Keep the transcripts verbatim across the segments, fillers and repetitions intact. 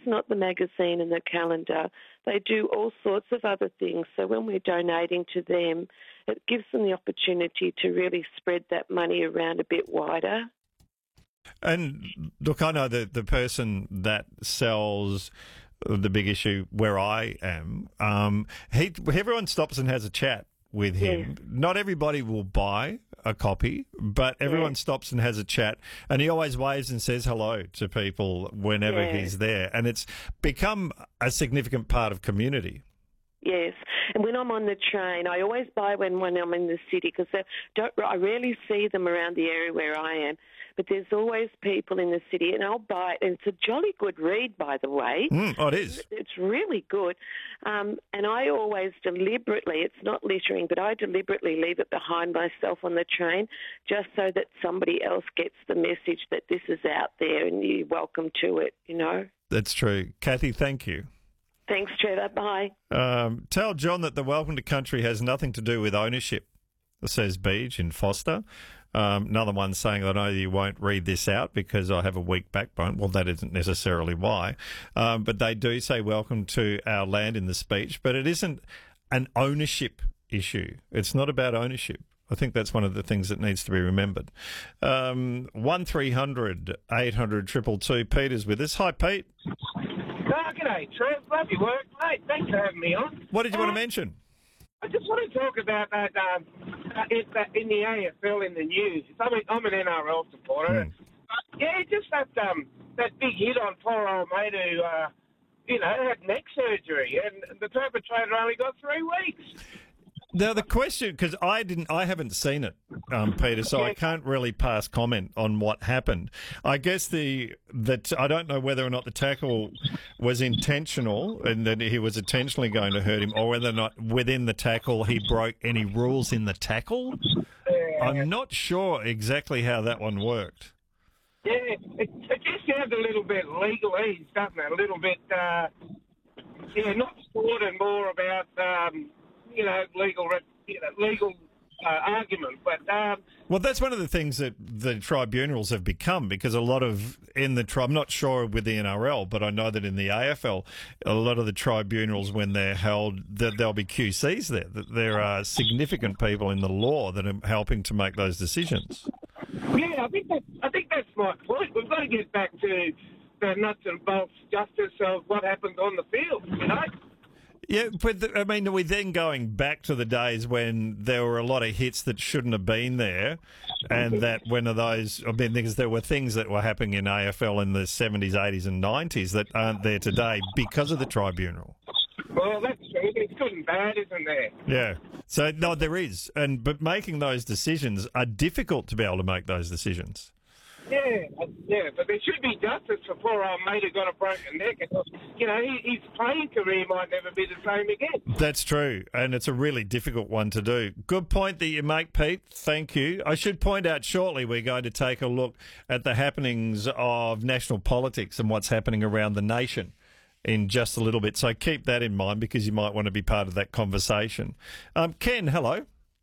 not the magazine and the calendar. They do all sorts of other things. So when we're donating to them, it gives them the opportunity to really spread that money around a bit wider. And look, I know that the person that sells The Big Issue where I am, um, he everyone stops and has a chat with him. Yes. Not everybody will buy a copy, but everyone Yes. stops and has a chat, and he always waves and says hello to people whenever Yes. he's there, and it's become a significant part of community. Yes, and when I'm on the train, I always buy when, when I'm in the city because I rarely see them around the area where I am. But there's always people in the city, and I'll buy it. And it's a jolly good read, by the way. Mm, oh, it is. It's really good. Um, and I always deliberately, it's not littering, but I deliberately leave it behind myself on the train just so that somebody else gets the message that this is out there and you're welcome to it, you know. That's true. Kathy, thank you. Thanks, Trevor. Bye. Um, tell John that the Welcome to Country has nothing to do with ownership, says Beach in Foster. Um, another one saying, I know you won't read this out because I have a weak backbone. Well, that isn't necessarily why. Um, but they do say welcome to our land in the speech, but it isn't an ownership issue. It's not about ownership. I think that's one of the things that needs to be remembered. Um, one three hundred eight hundred two two two. Peter's with us. Hi, Pete. Oh, g'day, Trev. Love your work, mate. Thanks for having me on. What did you uh, want to mention? I just want to talk about that um, uh, in, that in the A F L in the news. I'm, a, I'm an N R L supporter. Mm. Uh, yeah, just that um, that big hit on poor old mate who, uh, you know, had neck surgery, and the perpetrator only got three weeks. Now the question, because I didn't, I haven't seen it, um, Peter, so I can't really pass comment on what happened. I guess the that I don't know whether or not the tackle was intentional and that he was intentionally going to hurt him, or whether or not within the tackle he broke any rules in the tackle. Yeah. I'm not sure exactly how that one worked. Yeah, it, it just sounds a little bit legalese, doesn't it? A little bit, uh, yeah, not sport and more about. Um, You know, legal, you know, legal uh, argument, but um, well, that's one of the things that the tribunals have become, because a lot of in the tri- I'm not sure with the N R L, but I know that in the A F L, a lot of the tribunals, when they're held, that there'll be Q Cs there. That there are significant people in the law that are helping to make those decisions. Yeah, I think that I think that's my point. We've got to get back to the nuts and bolts justice of what happens on the field. You know. Yeah, but the, I mean, are we then going back to the days when there were a lot of hits that shouldn't have been there, and that when of those, I mean, because there were things that were happening in A F L in the seventies, eighties and nineties that aren't there today because of the tribunal? Well, that's true. It's good and bad, isn't there? Yeah. So, no, there is. and But making those decisions are difficult to be able to make those decisions. Yeah, yeah, but there should be justice for poor old mate who got a broken neck. And, you know, he, his playing career might never be the same again. That's true, and it's a really difficult one to do. Good point that you make, Pete. Thank you. I should point out shortly we're going to take a look at the happenings of national politics and what's happening around the nation in just a little bit. So keep that in mind because you might want to be part of that conversation. Um, Ken, hello.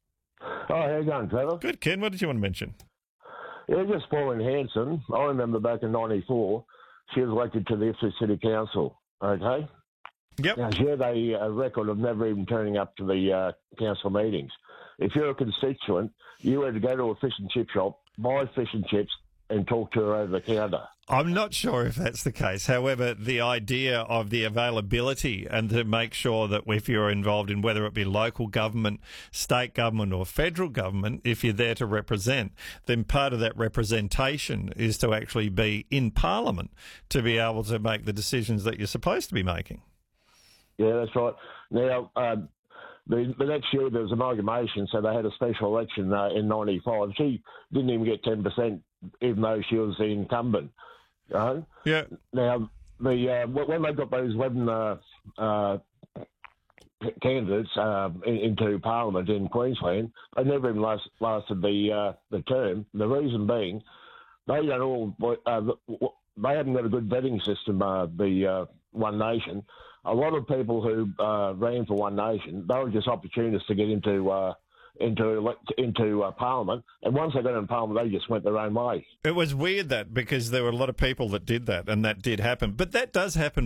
Oh, how you going, Trevor? Good, Ken. What did you want to mention? Yeah, just Pauline Hanson. I remember back in ninety-four, she was elected to the Ipswich City Council, okay? Yep. Now, she had a, a record of never even turning up to the uh, council meetings. If you're a constituent, you had to go to a fish and chip shop, buy fish and chips, and talk to her over the counter. I'm not sure if that's the case. However, the idea of the availability and to make sure that if you're involved in whether it be local government, state government or federal government, if you're there to represent, then part of that representation is to actually be in Parliament to be able to make the decisions that you're supposed to be making. Yeah, that's right. Now, uh, the, the next year there was amalgamation, so they had a special election uh, in ninety-five. She didn't even get ten percent, even though she was the incumbent. You know? Yeah. Now, the uh, when they got those eleven uh, uh, candidates uh, in, into Parliament in Queensland, they never even last, lasted the uh, the term. The reason being, they don't all uh, they haven't got a good vetting system. Uh, the uh, One Nation. A lot of people who uh, ran for One Nation, they were just opportunists to get into uh, into into uh, Parliament, and once they got in Parliament, they just went their own way. It was weird that because there were a lot of people that did that, and that did happen. But that does happen